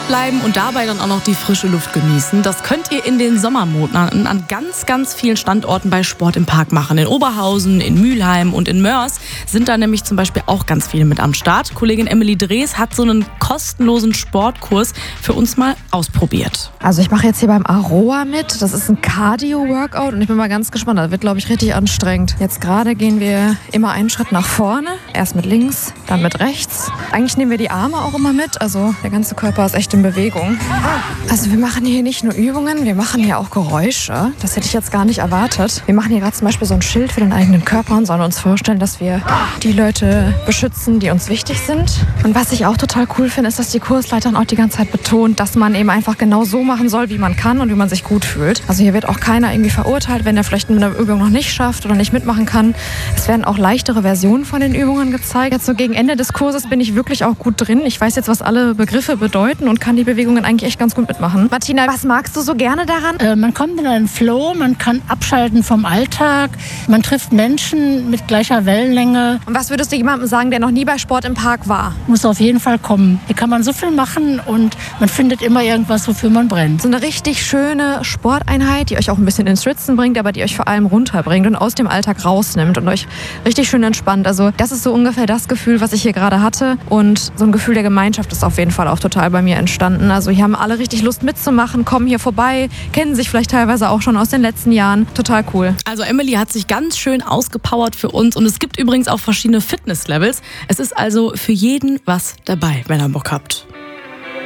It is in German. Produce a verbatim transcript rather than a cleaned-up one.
bleiben und dabei dann auch noch die frische Luft genießen. Das könnt ihr in den Sommermonaten an ganz, ganz vielen Standorten bei Sport im Park machen. In Oberhausen, in Mülheim und in Mörs sind da nämlich zum Beispiel auch ganz viele mit am Start. Kollegin Emily Drees hat so einen kostenlosen Sportkurs für uns mal ausprobiert. Also ich mache jetzt hier beim Aroa mit. Das ist ein Cardio-Workout und ich bin mal ganz gespannt. Das wird, glaube ich, richtig anstrengend. Jetzt gerade gehen wir immer einen Schritt nach vorne. Erst mit links, dann mit rechts. Eigentlich nehmen wir die Arme auch immer mit. Also der ganze Körper ist echt in Bewegung. Also wir machen hier nicht nur Übungen, wir machen hier auch Geräusche. Das hätte ich jetzt gar nicht erwartet. Wir machen hier gerade zum Beispiel so ein Schild für den eigenen Körper und sollen uns vorstellen, dass wir die Leute beschützen, die uns wichtig sind. Und was ich auch total cool finde, ist, dass die Kursleiterin auch die ganze Zeit betont, dass man eben einfach genau so machen soll, wie man kann und wie man sich gut fühlt. Also hier wird auch keiner irgendwie verurteilt, wenn er vielleicht eine Übung noch nicht schafft oder nicht mitmachen kann. Es werden auch leichtere Versionen von den Übungen gezeigt. Jetzt so gegen Ende des Kurses bin ich wirklich auch gut drin. Ich weiß jetzt, was alle Begriffe bedeuten und kann die Bewegungen eigentlich echt ganz gut mitmachen. Martina, was magst du so gerne daran? Äh, man kommt in einen Flow, man kann abschalten vom Alltag, man trifft Menschen mit gleicher Wellenlänge. Und was würdest du jemandem sagen, der noch nie bei Sport im Park war? Muss auf jeden Fall kommen. Hier kann man so viel machen und man findet immer irgendwas, wofür man brennt. So eine richtig schöne Sporteinheit, die euch auch ein bisschen ins Schwitzen bringt, aber die euch vor allem runterbringt und aus dem Alltag rausnimmt und euch richtig schön entspannt. Also das ist so ungefähr das Gefühl, was ich hier gerade hatte. Und so ein Gefühl der Gemeinschaft ist auf jeden Fall auch total bei mir entstanden. Also hier haben alle richtig Lust mitzumachen, kommen hier vorbei, kennen sich vielleicht teilweise auch schon aus den letzten Jahren. Total cool. Also Emily hat sich ganz schön ausgepowert für uns und es gibt übrigens auch verschiedene Fitnesslevels. Es ist also für jeden was dabei, wenn ihr Bock habt.